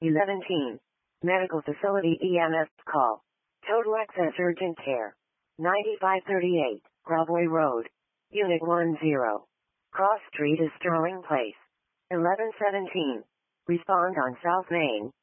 11. Medical facility EMS call. Total access urgent care. 9538, Broadway Road. Unit 10. Cross Street is Sterling Place. 1117. Respond on South Main.